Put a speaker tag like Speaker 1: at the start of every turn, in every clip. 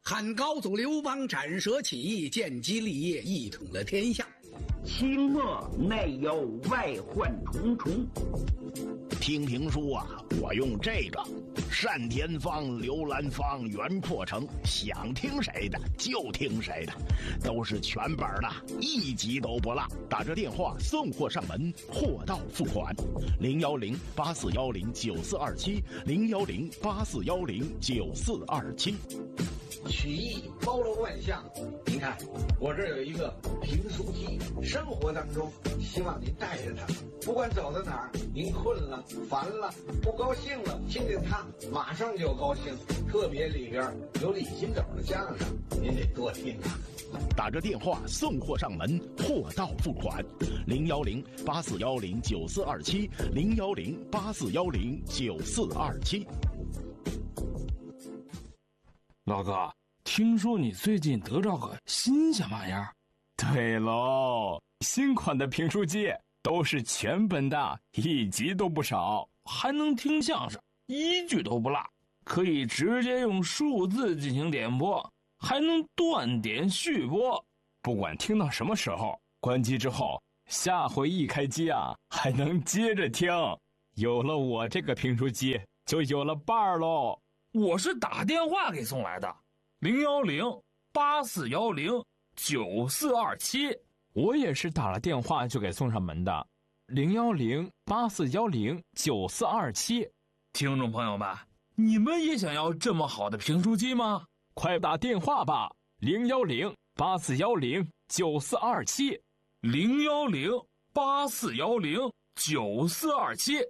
Speaker 1: 汉高祖刘邦斩蛇起义，建基立业，一统了天下。
Speaker 2: 清末内忧外患重重。
Speaker 3: 听评书啊，我用这个单田芳、刘兰芳、袁阔成，想听谁的就听谁的，都是全本的，一集都不落。打这电话送货上门，货到付款。010-8410-9427，010-8410-9427。
Speaker 4: 曲艺包罗万象，您看我这儿有一个评书机，生活当中希望您带着它，不管走到哪儿，您困了、烦了、不高兴了，听听它马上就高兴。特别里边有李金斗的相声，您得多听啊。
Speaker 3: 打着电话送货上门，货到付款。010-8410-9427，010-8410-9427。
Speaker 5: 老哥，听说你最近得着个新鲜玩意儿？
Speaker 6: 对喽，新款的评书机都是全本的，一集都不少，
Speaker 5: 还能听相声，一句都不落，可以直接用数字进行点播，还能断点续播。
Speaker 6: 不管听到什么时候，关机之后，下回一开机啊，还能接着听。有了我这个评书机，就有了伴儿喽。
Speaker 5: 我是打电话给送来的，010-8410-9427。
Speaker 6: 我也是打了电话就给送上门的，010-8410-9427。
Speaker 5: 听众朋友们，你们也想要这么好的评书机吗？
Speaker 6: 快打电话吧，010-8410-9427。
Speaker 5: 010-8410-9427。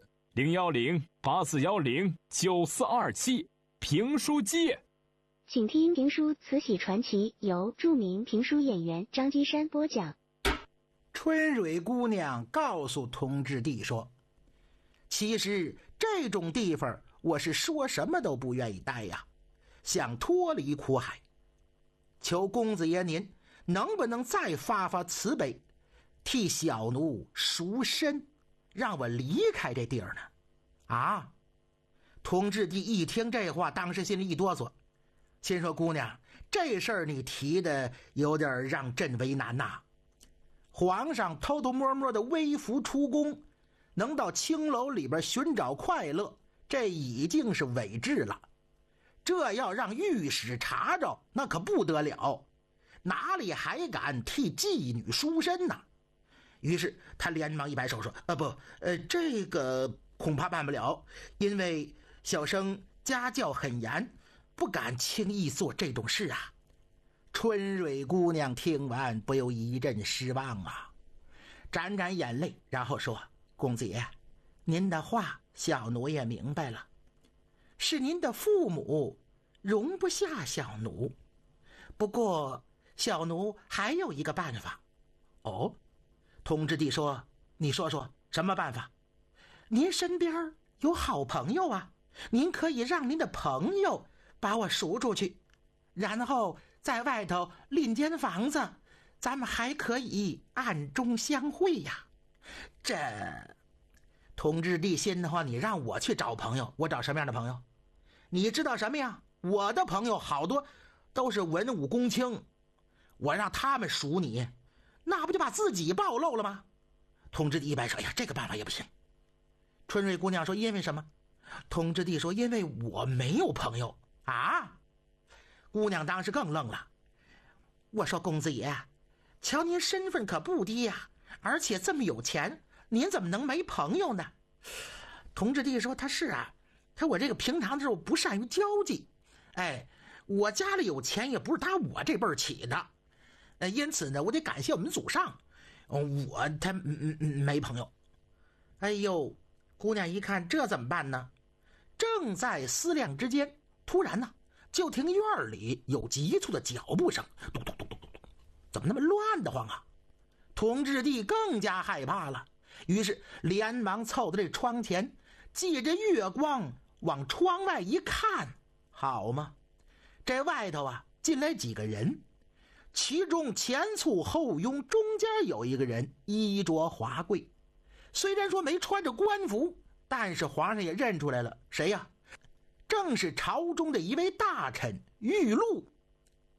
Speaker 6: 010-8410-9427。评书机，
Speaker 7: 请听评书《慈禧传奇》，由著名评书演员张金山播讲。
Speaker 8: 春蕊姑娘告诉同治帝说，其实这种地方我是说什么都不愿意待呀，想脱离苦海，求公子爷您能不能再发发慈悲，替小奴赎身，让我离开这地儿呢？啊！同治帝一听这话，当时心里一哆嗦，心说姑娘，这事儿你提的有点让朕为难呐。皇上偷偷摸摸的微服出宫，能到青楼里边寻找快乐，这已经是伟志了。这要让御史查着，那可不得了，哪里还敢替妓女赎身呢？于是他连忙一摆手说，这个恐怕办不了，因为小生家教很严，不敢轻易做这种事啊。春蕊姑娘听完不由一阵失望啊，沾沾眼泪，然后说，公子爷，您的话小奴也明白了，是您的父母容不下小奴，不过小奴还有一个办法。哦，同治帝说，你说说什么办法？您身边有好朋友啊，您可以让您的朋友把我赎出去，然后在外头另间房子，咱们还可以暗中相会呀。这同治帝心的话，你让我去找朋友，我找什么样的朋友？你知道什么呀？我的朋友好多都是文武公卿，我让他们赎你，那不就把自己暴露了吗？同治帝一摆手，哎呀，这个办法也不行。春蕊姑娘说，因为什么？同治帝说，因为我没有朋友啊。姑娘当时更愣了，我说，公子爷，瞧您身份可不低呀，而且这么有钱，您怎么能没朋友呢？同治帝说，他是啊，我这个平常的时候不善于交际，我家里有钱也不是打我这辈儿起的，因此呢，我得感谢我们祖上，他没朋友。哎呦，姑娘一看这怎么办呢？正在思量之间，突然呢，就听院里有急促的脚步声，咚咚咚咚咚，怎么那么乱得慌啊？同治帝更加害怕了，于是连忙凑到这窗前，借着月光往窗外一看，好嘛，这外头啊进来几个人，其中前簇后拥，中间有一个人衣着华贵，虽然说没穿着官服，但是皇上也认出来了，谁呀？正是朝中的一位大臣玉露。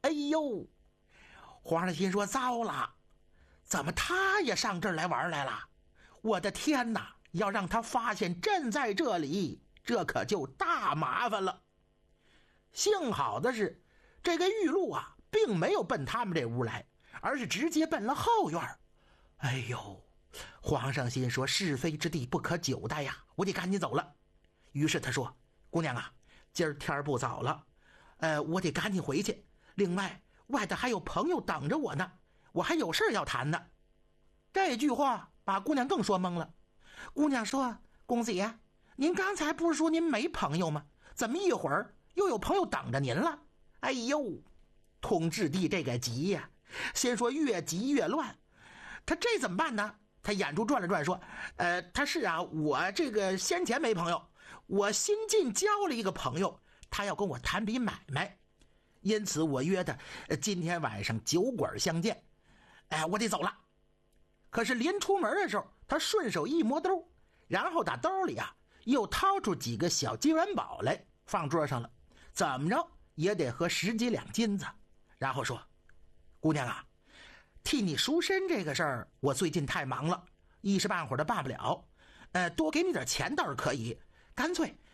Speaker 8: 哎呦，皇上心说糟了，怎么他也上这儿来玩来了？我的天哪，要让他发现朕在这里，这可就大麻烦了。幸好的是，这个玉露啊并没有奔他们这屋来，而是直接奔了后院。哎呦，皇上心说是非之地不可久待呀，我得赶紧走了。于是他说，姑娘啊，今儿天不早了，我得赶紧回去，另外外头还有朋友等着我呢，我还有事要谈呢。这句话把姑娘更说懵了。姑娘说，公子爷，您刚才不是说您没朋友吗？怎么一会儿又有朋友等着您了？哎呦，同治帝这个急呀，先说越急越乱。他这怎么办呢？他眼珠转了转说，他是啊，我这个先前没朋友，我新近交了一个朋友，他要跟我谈笔买卖，因此我约他今天晚上酒馆相见。我得走了。可是临出门的时候，他顺手一摸兜，然后打兜里啊又掏出几个小金元宝来放桌上了，怎么着也得合10几两金子。然后说，姑娘啊，替你赎身这个事儿我最近太忙了，一时半会儿的办不了，多给你点钱倒是可以，干脆